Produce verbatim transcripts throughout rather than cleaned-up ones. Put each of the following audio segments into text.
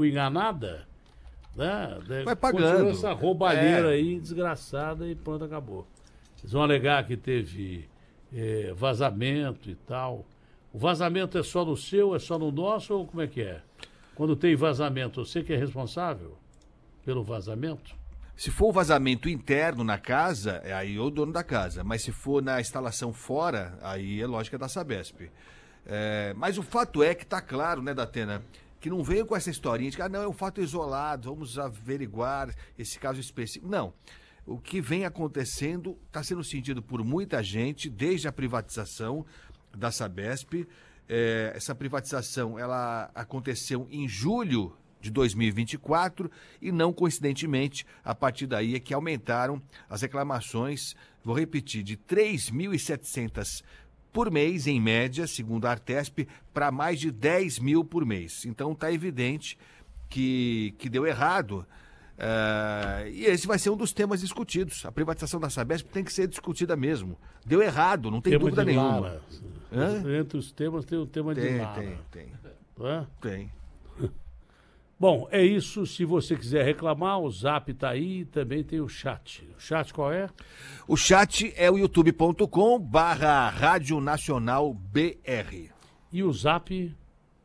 saiu enganada, né? Vai pagando. Continua essa roubalheira É. aí, desgraçada, e pronto, acabou. Eles vão alegar que teve é, vazamento e tal. O vazamento é só no seu, é só no nosso, ou como é que é? Quando tem vazamento, você que é responsável pelo vazamento? Se for o vazamento interno na casa, é aí o dono da casa. Mas se for na instalação fora, aí é lógica da Sabesp. É, mas o fato é que tá claro, né, Datena, que não veio com essa historinha de que ah, não, é um fato isolado, vamos averiguar esse caso específico. Não. O que vem acontecendo está sendo sentido por muita gente desde a privatização da Sabesp. É, essa privatização ela aconteceu em julho de dois mil e vinte e quatro e não coincidentemente, a partir daí é que aumentaram as reclamações, vou repetir, de três mil e setecentas por mês, em média, segundo a Artesp, para mais de dez mil por mês. Então está evidente que, que deu errado. Uh, e esse vai ser um dos temas discutidos. A privatização da Sabesp tem que ser discutida mesmo. Deu errado, não tem tema dúvida de nenhuma. Lara. Hã? Entre os temas tem o tema Tem, de Lara. tem, tem. Não é? Tem. Bom, é isso. Se você quiser reclamar, o Zap está aí, também tem o chat. O chat qual é? O chat é o youtube ponto com barra Rádio Nacional B R. E o Zap?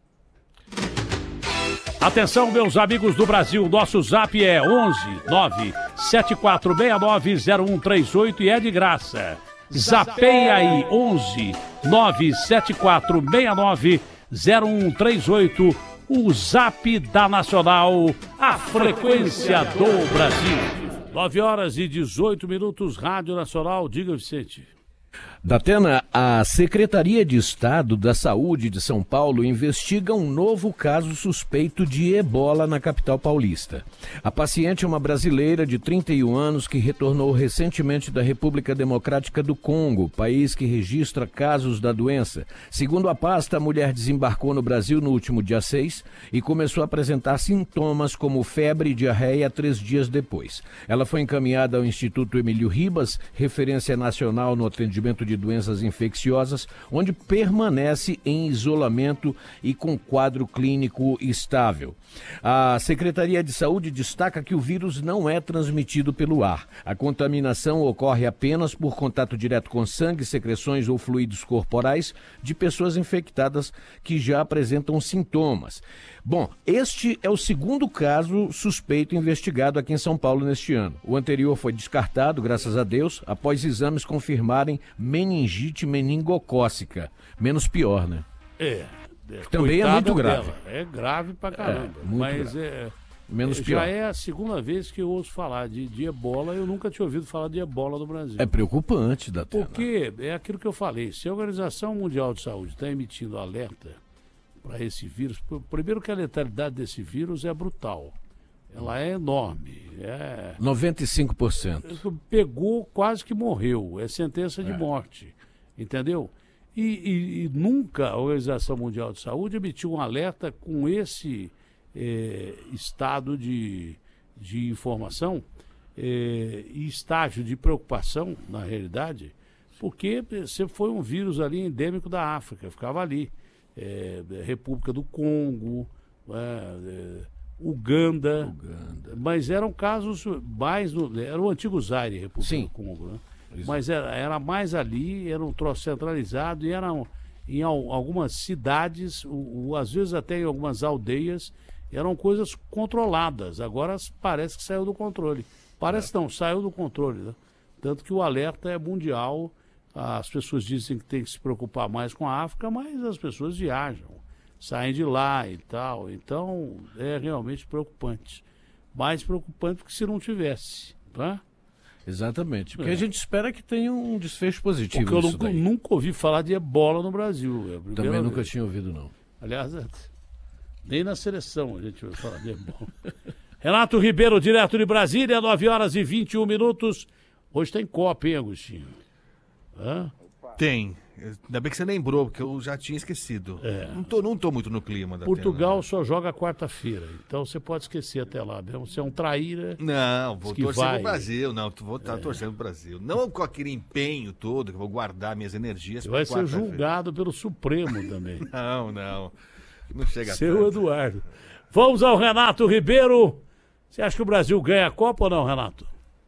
Atenção, meus amigos do Brasil, nosso Zap é onze nove sete quatro seis nove zero um três oito e é de graça. Zapeia aí, onze nove sete quatro seis nove zero um três oito, o Zap da Nacional, a frequência do Brasil. nove horas e dezoito minutos, Rádio Nacional, diga, Vicente. Datena, a Secretaria de Estado da Saúde de São Paulo investiga um novo caso suspeito de ebola na capital paulista. A paciente é uma brasileira de trinta e um anos que retornou recentemente da República Democrática do Congo, país que registra casos da doença. Segundo a pasta, a mulher desembarcou no Brasil no último dia seis e começou a apresentar sintomas como febre e diarreia três dias depois. Ela foi encaminhada ao Instituto Emílio Ribas, referência nacional no atendimento de doenças infecciosas, onde permanece em isolamento e com quadro clínico estável. A Secretaria de Saúde destaca que o vírus não é transmitido pelo ar. A contaminação ocorre apenas por contato direto com sangue, secreções ou fluidos corporais de pessoas infectadas que já apresentam sintomas. Bom, este é o segundo caso suspeito investigado aqui em São Paulo neste ano. O anterior foi descartado, graças a Deus, após exames confirmarem meningite meningocócica. Menos pior, né? É. é Também é muito dela. grave. É grave pra caramba. É, muito mas grave. é. Menos já pior. é a segunda vez que eu ouço falar de, de ebola. Eu nunca tinha ouvido falar de ebola no Brasil. É preocupante, Datena. Porque é aquilo que eu falei. Se a Organização Mundial de Saúde está emitindo alerta para esse vírus, primeiro que a letalidade desse vírus é brutal. Ela é enorme. É... noventa e cinco por cento. Pegou, quase que morreu. É sentença de É. morte. Entendeu? E, e, e nunca a Organização Mundial de Saúde emitiu um alerta com esse é, estado de, de informação é, e estágio de preocupação, na realidade, porque sempre foi um vírus ali endêmico da África, ficava ali. É, República do Congo, é, é, Uganda, Uganda, mas eram casos mais no, era o antigo Zaire, República Sim. do Congo, né? Exato. Mas era, era mais ali, era um troço centralizado e eram em al, algumas cidades, o, o, às vezes até em algumas aldeias, eram coisas controladas. Agora parece que saiu do controle. Parece é. não, saiu do controle, né? Tanto que o alerta é mundial. As pessoas dizem que tem que se preocupar mais com a África, mas as pessoas viajam, saem de lá e tal. Então, é realmente preocupante. Mais preocupante do que se não tivesse, tá? Exatamente. Porque É. a gente espera que tenha um desfecho positivo. Porque eu nisso nunca, daí. nunca ouvi falar de ebola no Brasil. É a primeira Também nunca vez. tinha ouvido, não. Aliás, é, nem na seleção a gente vai falar de ebola. Renato Ribeiro, direto de Brasília, nove horas e vinte e um minutos. Hoje tem Copa, hein, Agostinho? Hã? Tem. Ainda bem que você lembrou, porque eu já tinha esquecido. É. Não, tô, não tô muito no clima da Portugal tela. só joga quarta-feira, então você pode esquecer até lá mesmo. Você é um traíra. Não, vou que torcer vai. pro Brasil. Não, vou estar é. torcendo pro Brasil. Não com aquele empenho todo, que eu vou guardar minhas energias. Você vai pra ser quarta-feira. julgado pelo Supremo também. Não, não. Não chega Seu tanto. Eduardo. Vamos ao Renato Ribeiro. Você acha que o Brasil ganha a Copa ou não, Renato?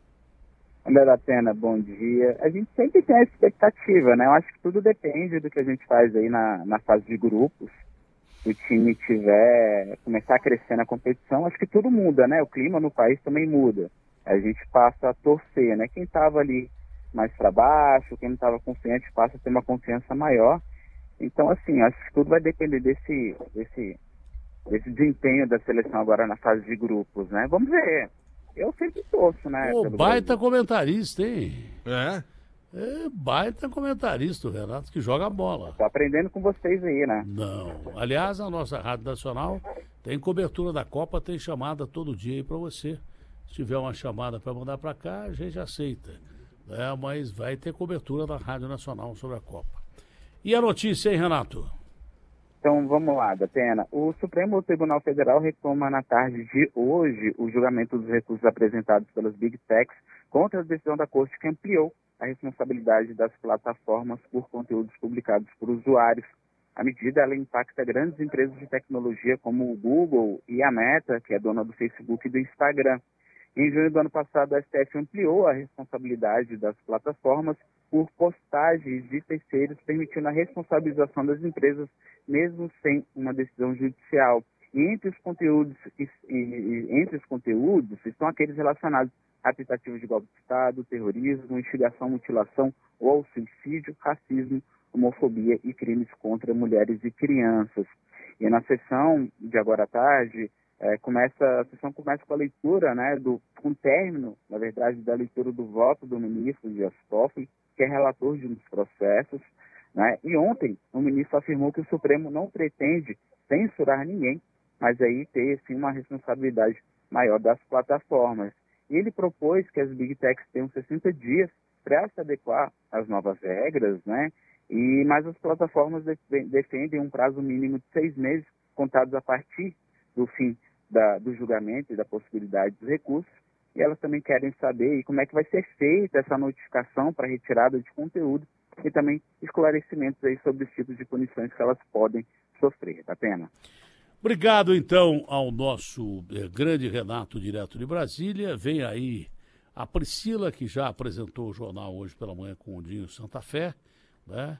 André da Atena, bom dia. A gente sempre tem a expectativa, né? Eu acho que tudo depende do que a gente faz aí na, na fase de grupos. Se o time tiver, começar a crescer na competição, acho que tudo muda, né? O clima no país também muda. A gente passa a torcer, né? Quem estava ali mais para baixo, quem não estava confiante, passa a ter uma confiança maior. Então, assim, acho que tudo vai depender desse, desse, desse desempenho da seleção agora na fase de grupos, né? Vamos ver. Eu sempre torço, né? Ô, baita comentarista, hein? É? É, baita comentarista o Renato, que joga bola. Tô aprendendo com vocês aí, né? Não. Aliás, a nossa Rádio Nacional tem cobertura da Copa, tem chamada todo dia aí pra você. Se tiver uma chamada pra mandar pra cá, a gente aceita. É, mas vai ter cobertura da Rádio Nacional sobre a Copa. E a notícia, hein, Renato? Então, vamos lá, Datena. O Supremo Tribunal Federal retoma na tarde de hoje o julgamento dos recursos apresentados pelas Big Techs contra a decisão da Corte que ampliou a responsabilidade das plataformas por conteúdos publicados por usuários. A medida ela impacta grandes empresas de tecnologia como o Google e a Meta, que é dona do Facebook e do Instagram. Em junho do ano passado, a S T F ampliou a responsabilidade das plataformas por postagens de terceiros, permitindo a responsabilização das empresas, mesmo sem uma decisão judicial. E entre os conteúdos, e, e, entre os conteúdos estão aqueles relacionados a tentativas de golpe de Estado, terrorismo, instigação, mutilação ou ao suicídio, racismo, homofobia e crimes contra mulheres e crianças. E na sessão de agora à tarde, É, começa, a sessão começa com a leitura, né, do, com o término, na verdade, da leitura do voto do ministro Dias Toffoli, que é relator de um dos processos, né, e ontem o ministro afirmou que o Supremo não pretende censurar ninguém, mas aí ter, sim, uma responsabilidade maior das plataformas. E ele propôs que as Big Techs tenham sessenta dias para se adequar às novas regras, né, e, mas as plataformas de, defendem um prazo mínimo de seis meses, contados a partir do fim Da, do julgamento e da possibilidade dos recursos, e elas também querem saber e como é que vai ser feita essa notificação para retirada de conteúdo e também esclarecimentos aí sobre os tipos de punições que elas podem sofrer. Tá pena? Obrigado, então, ao nosso eh, grande Renato, direto de Brasília. Vem aí a Priscila, que já apresentou o jornal hoje pela manhã com o Dinho Santa Fé, né?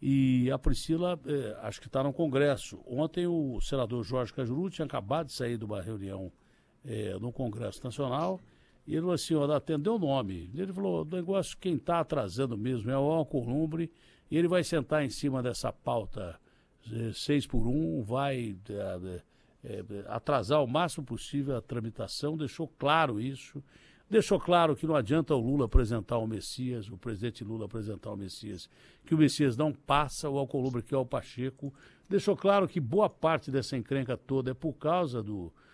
E a Priscila, eh, acho que está no Congresso. Ontem o senador Jorge Cajuru tinha acabado de sair de uma reunião eh, no Congresso Nacional e ele falou assim, ó, atendeu o nome. Ele falou, o negócio, quem está atrasando mesmo é o Alcolumbre e ele vai sentar em cima dessa pauta eh, seis por um, vai eh, eh, atrasar o máximo possível a tramitação, deixou claro isso. Deixou claro que não adianta o Lula apresentar o Messias, o presidente Lula apresentar o Messias, que o Messias não passa, o Alcolumbre que é o Pacheco. Deixou claro que boa parte dessa encrenca toda é por causa do,